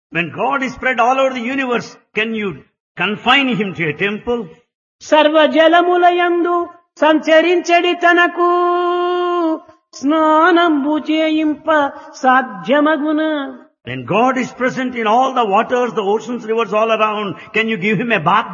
When God is spread all over the universe, can you confine him to a temple? సర్వజలములయందు సంచరించడి తనకు స్నానంబు చేయింప సాధ్యమగున. When God is present in all the waters, the oceans, rivers all around, can you give him a bath?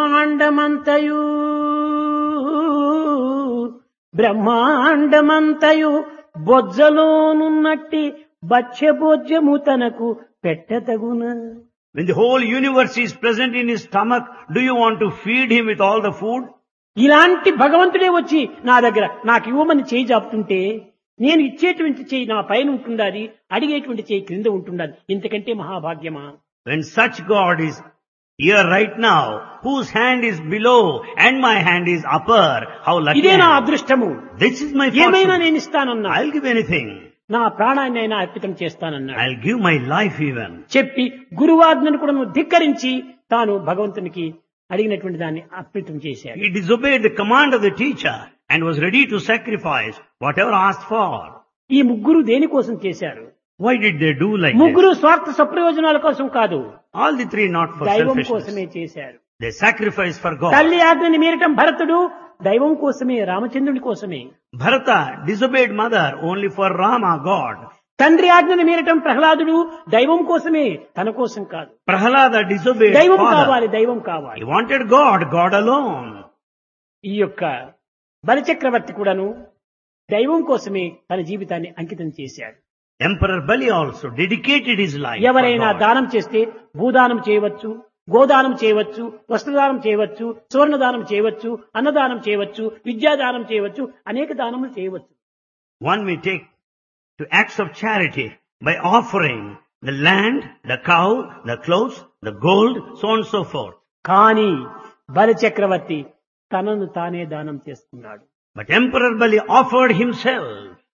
బ్రహ్మాండమంతయు బొజ్జలోనున్నట్టి బచ్చబోజ్యము తనకు పెట్టతగున. When the whole universe is present in his stomach, do you want to feed him with all the food? ఇలాంటి భగవంతుడే వచ్చి నా దగ్గర నాకు ఇవ్వమని చేయి జాపుతుంటే నేను ఇచ్చేటువంటి చేయి నా పైన ఉంటుండాలి, అడిగేటువంటి చేయి క్రింద ఉంటుండాలి. ఇంతకంటే మహాభాగ్యమా? When such God is here right now, whose hand is below and my hand is upper, how lucky ఇదే I నా am. అదృష్టము. This is my ఏమైనా fortune. నేను ఇస్తానన్నా, I'll give anything. నా ప్రాణాన్ని అయినా అర్పితం చేస్తానన్నా I'll give my life even. చెప్పి గురువాజ్ఞను కూడా ధిక్కరించి తాను భగవంతునికి అడిగినటువంటి దాన్ని అర్పితం చేశాడు. He disobeyed the command of the teacher and was ready to sacrifice whatever asked for. ఈ ముగ్గురు దేనికోసం చేశారు? Why did they do like ముగ్గురు this? స్వార్థ సప్రయోజనాల కోసం కాదు, All the three not for దైవం selfishness. కోసమే చేశారు. They sacrificed for God. తల్లి ఆజ్ఞని మీరటం భరతుడు దైవం కోసమే, రామచంద్రుని కోసమే. Bharata disobeyed mother only for Rama, God. తండ్రి ఆజ్ఞని మీరటం ప్రహ్లాదుడు దైవం కోసమే, తన కోసం కాదు. Prahalada disobeyed దైవం father. కావాలి, దైవం కావాలి. He wanted God, God alone. ఈ యొక్క బలిచక్రవర్తి కూడాను దైవం కోసమే తన జీవితాన్ని అంకితం చేశాడు. Emperor Bali also dedicated his life ఎవరైనా for God. దానం చేస్తే భూదానం చేయవచ్చు, గోదానం చేయవచ్చు, వస్త్రదానం చేయవచ్చు, సువర్ణదానం చేయవచ్చు, అన్నదానం చేయవచ్చు, విద్యాదానం చేయవచ్చు, అనేక దానములు చేయవచ్చు. One may take to acts of charity by offering the land, the cow, the clothes, the gold, so on and so forth. కానీ బలిచక్రవర్తి తనను తానే దానం చేసుకున్నాడు. But Emperor Bali offered himself.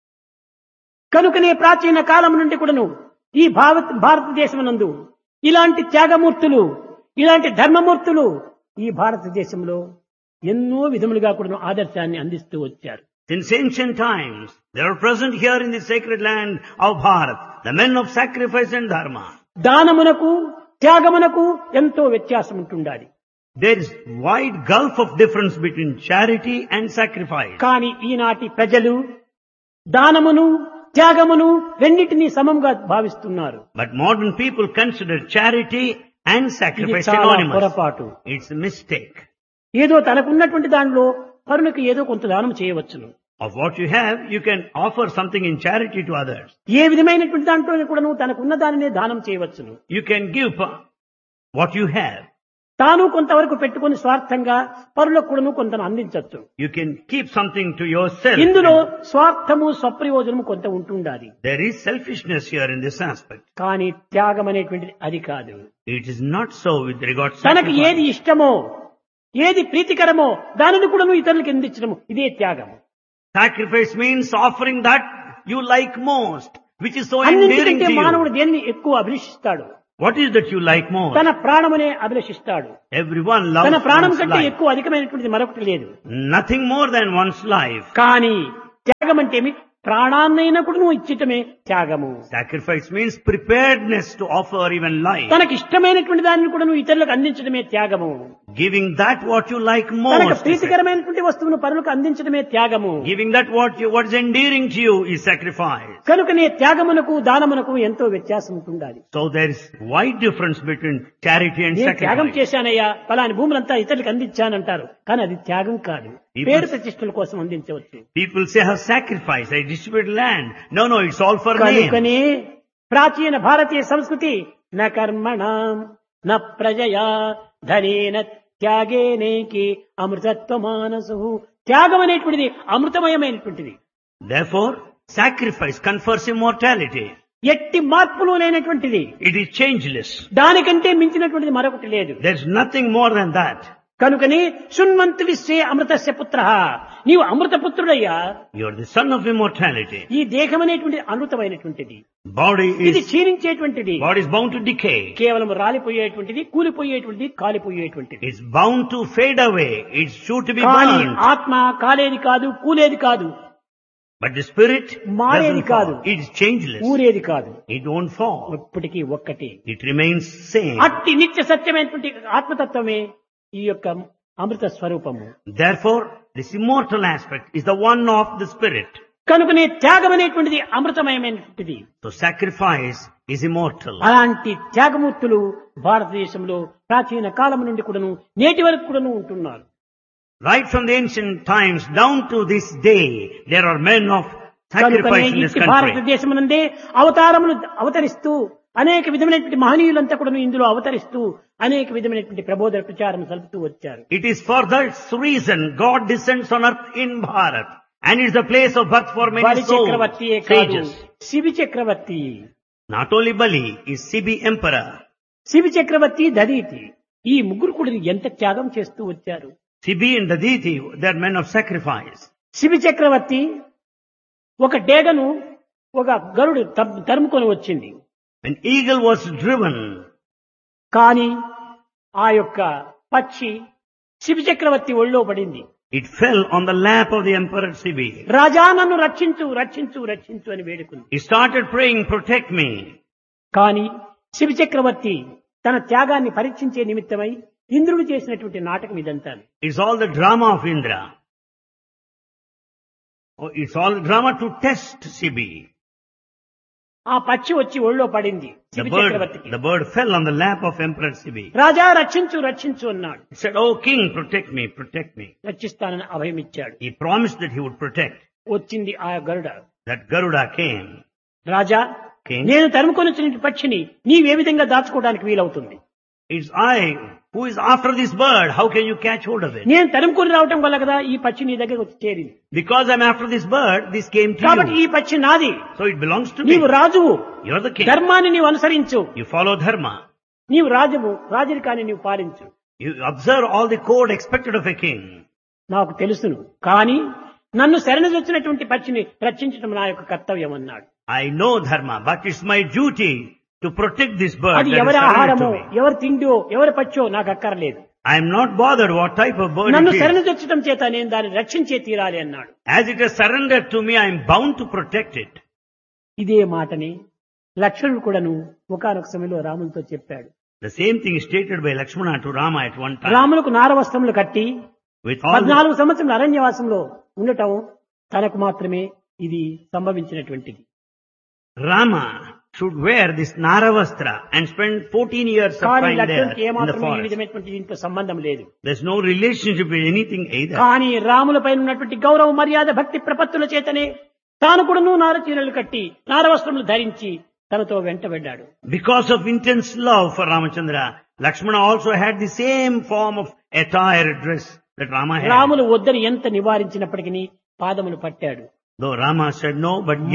కనుకనే ప్రాచీన కాలం నుండి కూడాను ఈ భారతదేశమునందు ఇలాంటి త్యాగమూర్తులు, ఇలాంటి ధర్మమూర్తులు ఈ భారతదేశంలో ఎన్నో విధములుగా కూడాను ఆదర్శాన్ని అందిస్తూ వచ్చారు. Since ancient times, they are present here in the sacred land of Bharat, the men of sacrifice and dharma. దానమునకు త్యాగమునకు ఎంతో వ్యత్యాసం ఉంటుండాలి. There is wide gulf of difference between charity and sacrifice. కానీ ఈనాటి ప్రజలు దానమును త్యాగమును రెండింటినీ సమంగా భావిస్తున్నారు. But modern people consider charity and ఇది sacrifice చాలా synonymous. పొరపాటు. It's a mistake. ఏదో తనకున్నటువంటి దానిలో పరునికి ఏదో కొంత దానం చేయవచ్చును. Of what you have, you can offer something in charity to others. ఏ విధమైనటువంటి దాంట్లో కూడా నువ్వు తనకున్న దానినే దానం చేయవచ్చును. You can give what you have. తాను కొంతవరకు పెట్టుకుని స్వార్థంగా పరులకు కూడా కొంత అందించవచ్చు. You can keep something to yourself. ఇందులో స్వార్థము స్వప్రయోజనము కొంత ఉంటుండాలి. There is selfishness here in this aspect. కానీ త్యాగం అనేటువంటిది అది కాదు. It is not so with regard to తనకు ఏది sacrifice. ఇష్టమో, ఏది ప్రీతికరమో దానిని కూడా నువ్వు ఇతరులకు అందించడము, ఇదే త్యాగము. Sacrifice means offering that you like most, which is so endearing అన్నింటికంటే to మానవుడు you. దేన్ని ఎక్కువ అభిలషిస్తాడు? What is that you like most? తన ప్రాణమునే అభిలషిస్తాడు. Everyone తన loves ప్రాణం one's కంటే life. ఎక్కువ అధికమైనటువంటిది మరొకటి లేదు. Nothing more than one's life. కానీ త్యాగం అంటే ఏమి? ప్రాణాన్నైనా కూడా నువ్వు ఇచ్చటమే త్యాగము. Sacrifice means preparedness to offer even life. తనకు ఇష్టమైనటువంటి దానిని కూడా నువ్వు ఇతరులకు అందించడమే త్యాగము. Giving that what you like తనకు most. ప్రీతికరమైనటువంటి వస్తువును పరులకు అందించడమే త్యాగము. Giving that what is endearing to you is sacrifice. కనుకనే త్యాగమునకు దానమునకు ఎంతో వ్యత్యాసం ఉంటుండాలి. So there is wide difference between charity and నేను త్యాగం sacrifice. చేశానయ్యా, ఫలాని భూములంతా ఇతరులకు అందించానంటారు. కానీ అది త్యాగం కాదు. పేరు ప్రతిష్టల కోసం అందించవచ్చు. People say, I have sacrificed, I distribute land. No, it's all for name. కనుకనే ప్రాచీన భారతీయ సంస్కృతి న కర్మణాం న ప్రజయా ధనేన త్యాగేనేకి అమృతత్వ మానసు. త్యాగం అనేటువంటిది అమృతమయమైనటువంటిది. Therefore, sacrifice confers immortality. ఎట్టి మార్పులు లేనటువంటిది. It is changeless. దానికంటే మించినటువంటిది మరొకటి లేదు. There's nothing more than that. కనుకనే శృణ్వంతు విశ్వే అమృతస్య పుత్రః, నీవు అమృతపుత్రుడయ్యా. You're the son of immortality. ఈ దేహం అనేటువంటిది అమృతమైనటువంటిది. Body ఇది is క్షీణించేటువంటిది. bound to decay. కేవలం రాలిపోయేటువంటిది, కూలిపోయేటువంటిది, కాలిపోయేటువంటిది. It's bound to fade away. It's sure to be కానీ burned. ఆత్మ కాలేది కాదు, కూలేది కాదు. But the spirit మారేది doesn't కాదు. fall. It is changeless. ఊరేది కాదు. It won't fall. ఎప్పటికీ ఒక్కటే. It remains same. అట్టి నిత్య సత్యమైనటువంటి ఆత్మతత్వమే ఈ యొక్క అమృత స్వరూపము. Therefore, this immortal aspect is the one of the spirit. కనుకనే త్యాగం అనేటువంటిది అమృతమయమైనటువంటిది. So sacrifice is immortal. అలాంటి త్యాగమూర్తులు భారతదేశంలో ప్రాచీన కాలం నుండి కూడాను నేటి వరకు కూడాను ఉంటున్నారు. Right from the ancient times down to this day, there are men of కనుకనే sacrifice in this ఇట్టి country. భారతదేశమునందే అవతారములు అవతరిస్తూ అనేక విధమైనటువంటి మహనీయులంతా కూడా ఇందులో అవతరిస్తూ అనేక విధమైనటువంటి ప్రబోధన ప్రచారం సలుపుతూ వచ్చారు. It is for this reason God descends on earth in Bharat. And it's the place of birth for many బలి souls, చక్రవర్తియే కాదు, sages. Shibi Chakravarthi. Not only Bali is Sibi emperor. Shibi చక్రవర్తి దదీతి ఈ ముగ్గురు కూడా ఎంత త్యాగం చేస్తూ వచ్చారు. Sibi and Daditi, they are men of sacrifice. Shibi చక్రవర్తి ఒక డేగను ఒక గరుడు తరుముకొని వచ్చింది. An eagle was driven. కానీ ఆ యొక్క పక్షి శిబి చక్రవర్తి ఒళ్ళో పడింది. It fell on the lap of the emperor Sibi. రాజా నన్ను రక్షించు రక్షించు రక్షించు అని వేడుకుంది. He started praying, protect me. కానీ శిబి చక్రవర్తి తన త్యాగాన్ని పరీక్షించే నిమిత్తమై ఇంద్రుడు చేసినటువంటి నాటకం ఇదంతా. It's all the drama of Indra. Oh, it's all the drama to test Sibi. ఆ పక్షి వచ్చి ఒళ్ళో పడింది The శిబి చక్రవర్తికి. bird fell on the lap of Emperor Sibi. రాజా రక్షించు రక్షించు అన్నాడు. He said, "Oh king, protect me, protect me." రక్షిస్తానని అభయం ఇచ్చాడు. He promised that he would protect. వచ్చింది ఆ గరుడ. That Garuda came. Raja King, నేను తరుముకొని వచ్చిన పక్షిని నీవే విధంగా దాచుకోవడానికి వీలవుతుంది? it's I who is after this bird. How can you catch hold of it? నేను తరుముకొని రావటం వల్ల కదా ఈ పక్షి నీ దగ్గర వచ్చి చేరింది. Because I'm after this bird, this came to కాబట్టి you. ఈ పక్షి నాది. So it belongs to me. నీవు రాజువు, You're the king. ధర్మాన్ని నీవు అనుసరించు. You follow dharma. నీవు రాజువు, రాజరికాన్ని నీవు పాలించు. You observe all the code expected of a king. నాకు తెలుసును, కానీ నన్ను శరణజొచ్చినటువంటి పక్షిని రక్షించడం నా యొక్క కర్తవ్యం అన్నాడు. I know dharma, but it's my duty to protect this bird. అది that is ఎవరి surrendered ఆహారమో to me. ఎవరి తిండో ఎవరి పచ్చో నాకు అక్కర్లేదు. I am not bothered what type of bird నన్ను it is. శరణజొచ్చటం చేత నేను దాన్ని రక్షించే తీరాలి అన్నాడు. As it has surrendered to me, I am bound to protect it. ఇదే మాటని లక్ష్మణుడు కూడాను ఒకానొక సమయంలో రామునితో చెప్పాడు. The same thing is stated by Lakshmana to Rama at one time. రాములకు నారవస్త్రములు కట్టి With all 14 సంవత్సరాల అరణ్యవాసంలో ఉండటం తనకు మాత్రమే ఇది సంభవించినటువంటిది. Rama should wear this Naravastra and spend 14 years of కానీ time there లక్ష్మణుడికి in the ఏమాత్రం ఈ forest. విధమైనటువంటి దీంతో సంబంధం లేదు. There's no relationship with anything either. కానీ రాములపైన ఉన్నటువంటి గౌరవ మర్యాద భక్తి ప్రపత్తుల చేతనే తాను కూడాను నారచీరలు కట్టి నారవస్త్రములు ధరించి తనతో వెంటబడ్డాడు. Because of intense love for Ramachandra, Lakshmana also had the same form of attire dress that Rama had. Ramulu వద్దని ఎంత నివారించినప్పటికీ పాదములు పట్టాడు. Though Rama said no, but